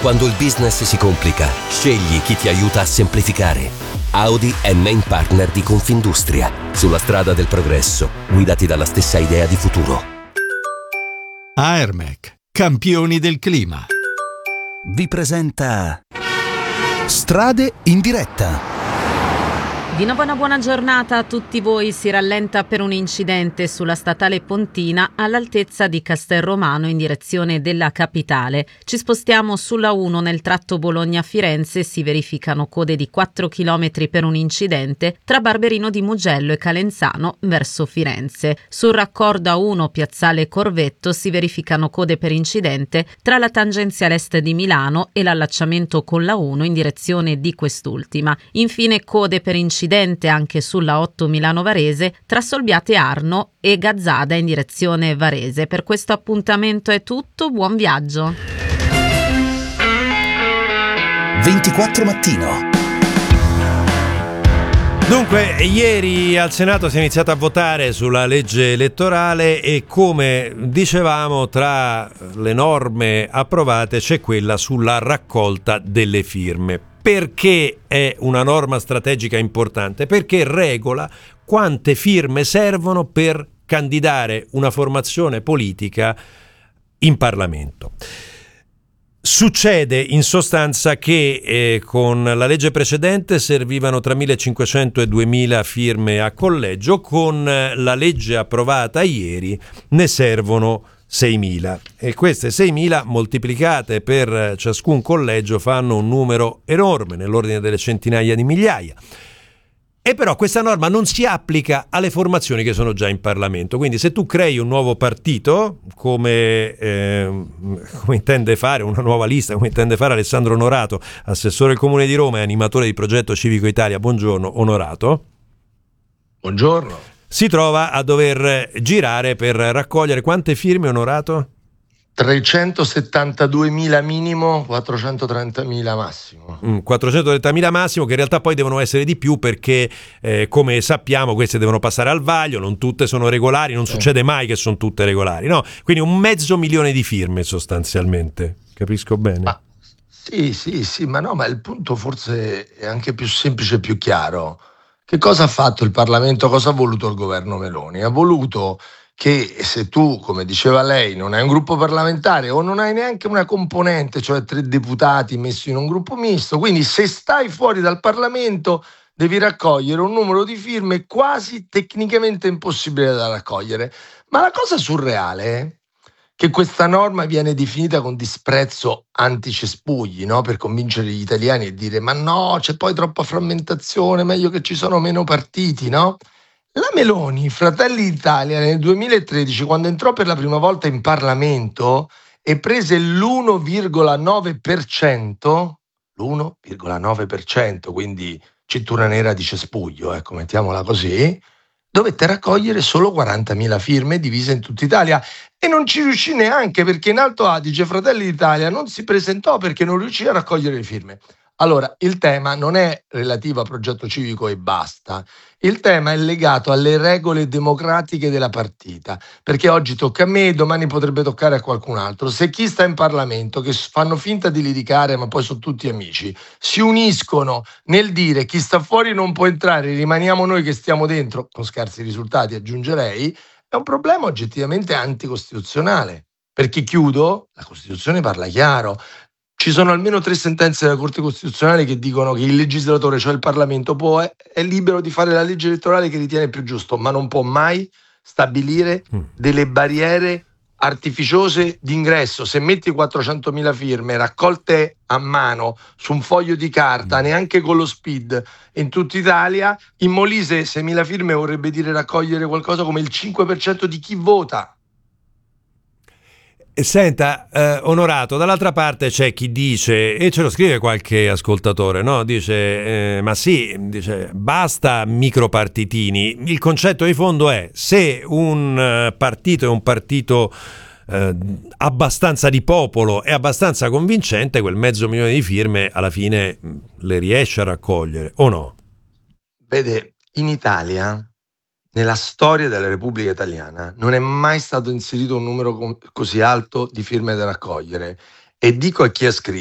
Quando il business si complica, scegli chi ti aiuta a semplificare. Audi è main partner di Confindustria. Sulla strada del progresso, guidati dalla stessa idea di futuro. Aermec, campioni del clima. Vi presenta Strade in diretta. Di nuovo una buona giornata a tutti voi. Si rallenta per un incidente sulla statale Pontina all'altezza di Castelromano in direzione della capitale. Ci spostiamo sulla 1 nel tratto Bologna-Firenze. Si verificano code di 4 km per un incidente tra Barberino di Mugello e Calenzano verso Firenze. Sul raccordo A1 Piazzale Corvetto si verificano code per incidente tra la tangenziale est di Milano e l'allacciamento con la 1 in direzione di quest'ultima. Infine code per incidente anche sulla 8 Milano-Varese tra Solbiate Arno e Gazzada in direzione Varese. Per questo appuntamento è tutto, buon viaggio. 24 mattino. Dunque, ieri al Senato si è iniziato a votare sulla legge elettorale e, come dicevamo, tra le norme approvate c'è quella sulla raccolta delle firme. Perché è una norma strategica importante? Perché regola quante firme servono per candidare una formazione politica in Parlamento. Succede in sostanza che con la legge precedente servivano tra 1.500 e 2.000 firme a collegio, con la legge approvata ieri ne servono 6.000 e queste 6.000 moltiplicate per ciascun collegio fanno un numero enorme, nell'ordine delle centinaia di migliaia. E però questa norma non si applica alle formazioni che sono già in Parlamento. Quindi se tu crei un nuovo partito, come intende fare una nuova lista, come intende fare Alessandro Onorato, assessore del Comune di Roma e animatore di Progetto Civico Italia. Buongiorno Onorato. Buongiorno. Si trova a dover girare per raccogliere quante firme, Onorato? 372.000 minimo, 430.000 massimo. 430.000 massimo, che in realtà poi devono essere di più perché, come sappiamo, queste devono passare al vaglio, non tutte sono regolari, non succede mai che sono tutte regolari, no? Quindi 500.000 di firme sostanzialmente, capisco bene? Sì, ma il punto forse è anche più semplice e più chiaro. Che cosa ha fatto il Parlamento? Cosa ha voluto il governo Meloni? Ha voluto che se tu, come diceva lei, non hai un gruppo parlamentare o non hai neanche una componente, cioè 3 deputati messi in un gruppo misto, quindi se stai fuori dal Parlamento devi raccogliere un numero di firme quasi tecnicamente impossibile da raccogliere. Ma la cosa surreale è che questa norma viene definita con disprezzo anticespugli, no? Per convincere gli italiani e dire ma no, c'è poi troppa frammentazione, meglio che ci sono meno partiti, no? La Meloni, Fratelli d'Italia, nel 2013, quando entrò per la prima volta in Parlamento e prese l'1,9%, quindi cintura nera di cespuglio, ecco, mettiamola così, dovette raccogliere solo 40.000 firme divise in tutta Italia e non ci riuscì neanche perché in Alto Adige Fratelli d'Italia non si presentò perché non riuscì a raccogliere le firme. Allora, il tema non è relativo a Progetto Civico e basta, il tema è legato alle regole democratiche della partita, perché oggi tocca a me, domani potrebbe toccare a qualcun altro. Se chi sta in Parlamento, che fanno finta di litigare ma poi sono tutti amici, si uniscono nel dire chi sta fuori non può entrare, rimaniamo noi che stiamo dentro, con scarsi risultati aggiungerei, è un problema oggettivamente anticostituzionale. Perché chiudo, la Costituzione parla chiaro. Ci sono almeno 3 sentenze della Corte Costituzionale che dicono che il legislatore, cioè il Parlamento, è libero di fare la legge elettorale che ritiene più giusto, ma non può mai stabilire delle barriere artificiose d'ingresso. Se metti 400.000 firme raccolte a mano su un foglio di carta, neanche con lo SPID, in tutta Italia, in Molise 6.000 firme vorrebbe dire raccogliere qualcosa come il 5% di chi vota. Senta, Onorato, dall'altra parte c'è chi dice, e ce lo scrive qualche ascoltatore, no? Dice, ma sì, dice, basta micropartitini. Il concetto di fondo è, se un partito è un partito abbastanza di popolo e abbastanza convincente, quel 500.000 di firme alla fine le riesce a raccogliere, o no? Vede, in Italia, nella storia della Repubblica Italiana, non è mai stato inserito un numero così alto di firme da raccogliere. E dico a chi ha scritto